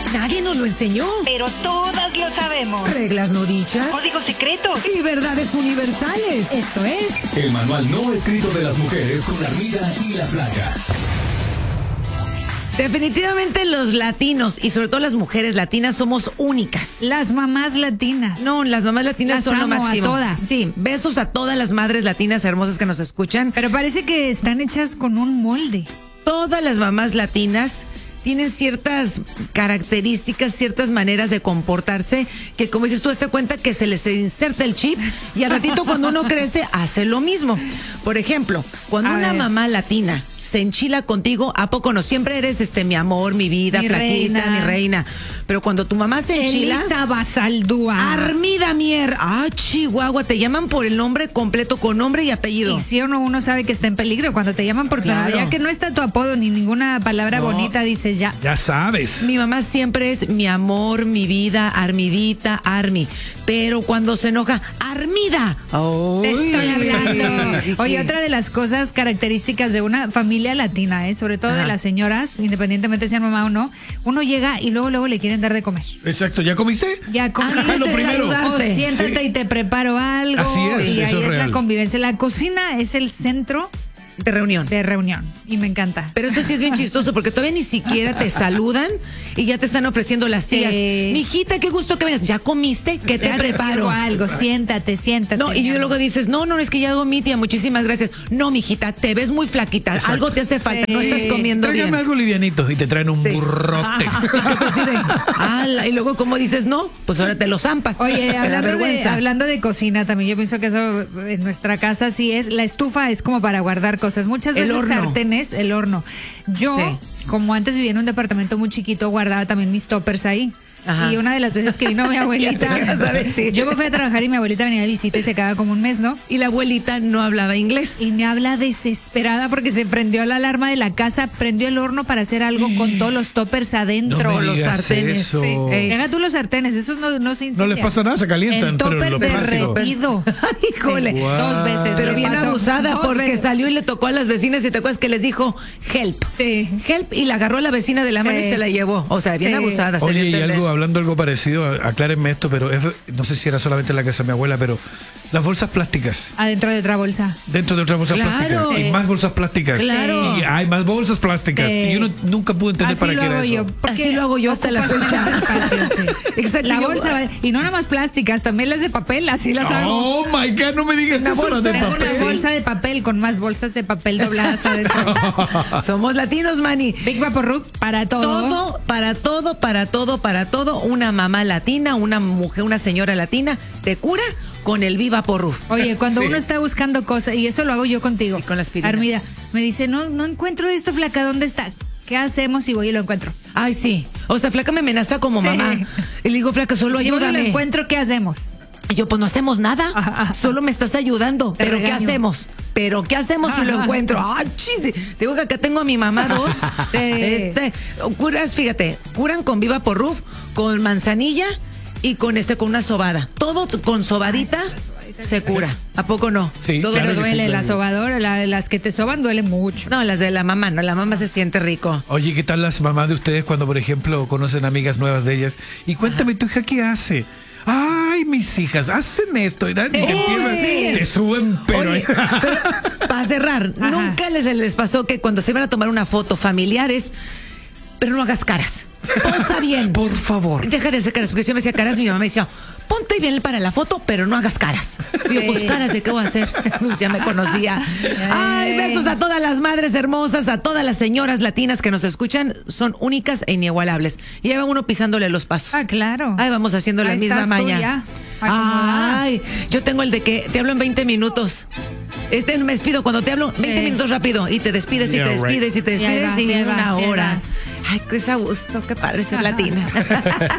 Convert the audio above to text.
Nadie nos lo enseñó. Pero todas lo sabemos. Reglas no dichas. Códigos secretos. Y verdades universales. Esto es... El manual no escrito de las mujeres con Armida y la Flaca. Definitivamente los latinos y sobre todo las mujeres latinas somos únicas. Las mamás latinas. No, las mamás latinas Las son lo amo máximo. a todas. Sí, besos a todas las madres latinas hermosas que nos escuchan. Pero parece que están hechas con un molde. Todas las mamás latinas tienen ciertas características, ciertas maneras de comportarse que, como dices tú, te das cuenta que se les inserta el chip y al ratito cuando uno crece hace lo mismo. Por ejemplo, cuando una mamá latina se enchila contigo, ¿a poco no? Siempre eres mi amor, mi vida, Mi flaquita, reina. mi reina. Pero cuando tu mamá se enchila... Elisa Basaldúa. Armida Mier. Ah, Chihuahua, te llaman por el nombre completo, con nombre y apellido. Y si uno sabe que está en peligro cuando te llaman por tu Claro. nombre, ya que no está tu apodo ni ninguna palabra bonita, dices ya. Ya sabes. Mi mamá siempre es mi amor, mi vida, Armidita, Armi. Pero cuando se enoja, Armida. Te estoy hablando. Dije, Oye, otra de las cosas características de una familia latina, sobre todo de Ajá. las señoras, independientemente sean mamá o no, uno llega y luego le quieren dar de comer. Exacto, ¿ya comiste? Ya comiste. Antes lo de primero. O saludarte. siéntate Sí. y te preparo algo. Así es, y ahí eso es es la real. convivencia. La cocina es el centro De reunión. de reunión y me encanta. Pero eso sí es bien chistoso porque todavía ni siquiera te saludan y ya te están ofreciendo las tías. Sí. Mijita, qué gusto que vengas. ¿Ya comiste? ¿Qué te Ya preparo? sirvo algo, siéntate. No, y luego dices, no, es que ya hago mi tía, muchísimas gracias. No, mijita, te ves muy flaquita. Exacto. Algo te hace falta, no Sí. estás comiendo Tráigame bien. algo livianito y te traen un Sí. burrote. Ala, y luego, como dices, no, pues ahora te lo zampas. Oye, Te da hablando vergüenza. hablando de cocina, también yo pienso que eso en nuestra casa sí es. La estufa es como para guardar cosas. Muchas El veces horno. sartenes, el horno. Yo, Sí. como antes vivía en un departamento muy chiquito, guardaba también mis toppers ahí. Ajá. Y una de las veces que vino mi abuelita, Ya sé qué vas a decir. yo me fui a trabajar y mi abuelita venía de visita y se quedaba como un mes, ¿no? Y la abuelita no hablaba inglés. Y me habla desesperada porque se prendió la alarma de la casa, prendió el horno para hacer algo con todos los toppers adentro. No me los digas sartenes, eso. sí. Deja tú los sartenes, esos no se No incendian. les pasa nada, se calientan. El pero topper lo plástico. derretido. Ay, híjole. Sí, Wow. Dos veces. Pero me bien pasó. abusada Dos porque veces. salió y le tocó a las vecinas y te acuerdas que les dijo help. Sí. Help y la agarró a la vecina de la mano Sí. y se la llevó. O sea, bien Sí. abusada. se Oye, dio a y entender. hablando algo parecido, aclárenme esto, pero no sé si era solamente en la casa de mi abuela, pero las bolsas plásticas. Adentro de otra bolsa. Dentro de otras bolsas Claro. plásticas. Sí. Y más bolsas plásticas. Claro. Y hay más bolsas plásticas. Sí. Y yo nunca pude entender Así para lo qué era hago eso. yo. porque Así lo hago yo hasta la ocupas fecha. menos espacio, sí. Exacto. La yo- bolsa, y no nada más plásticas, también las de papel, así las hago. Oh my God, no me digas Una eso, las de bolsa, Tengo papel. una bolsa de papel con más bolsas de papel dobladas adentro. Somos latinos, Manny. Big Vaporrup para todo. Todo, para todo, una mamá latina, una mujer, una señora latina, te cura con el Viva Porruf. Oye, cuando Sí. uno está buscando cosas, y eso lo hago yo contigo. Y con la aspirina. Armida, me dice, no encuentro esto, flaca, ¿dónde está? ¿Qué hacemos? Y voy y lo encuentro. Ay, sí. O sea, Flaca me amenaza como Sí. mamá. Y le digo, Flaca, solo Si voy y lo ayúdame. encuentro, ¿qué hacemos? Y yo, pues no hacemos nada. Ajá. Solo me estás ayudando. Te ¿Pero qué regaño. hacemos? ¿Pero qué hacemos si lo Ajá. encuentro? Ay, chis. Digo que acá tengo a mi mamá dos. Sí. Curas, fíjate, curan con Viva Porruf, con manzanilla y con con una sobada. Todo con sobadita se cura. ¿A poco no? Sí, Todo claro Pero que duele, sí, la claro. sobadora, las que te soban duele mucho. No, las de la mamá, no. La mamá se siente rico. Oye, ¿qué tal las mamás de ustedes cuando, por ejemplo, conocen amigas nuevas de ellas? Y cuéntame, tu hija, ¿qué hace? Ay, mis hijas, hacen esto. Y te sí. suben, pero... Oye, para cerrar, Ajá. nunca les pasó que cuando se iban a tomar una foto familiares, pero no hagas caras. Posa bien. Por favor. Deja de hacer caras, porque si yo me hacía caras, mi mamá me decía, ponte bien para la foto, pero no hagas caras. Y yo, pues caras, ¿de qué voy a hacer? Pues ya me conocía. Ay, besos a todas las madres hermosas, a todas las señoras latinas que nos escuchan, son únicas e inigualables. Y ahí va uno pisándole los pasos. Ah, claro. Ahí vamos haciendo la Ahí misma estás tú maña. ya, acomodada. Ay, yo tengo el de que te hablo en 20 minutos. Me despido cuando te hablo 20 Sí. minutos rápido y te despides y Yeah, te right. despides y te Y ahí despides vas, y y ahí una vas, y ahí hora. vas. Ay, qué a gusto, qué padre ser latina.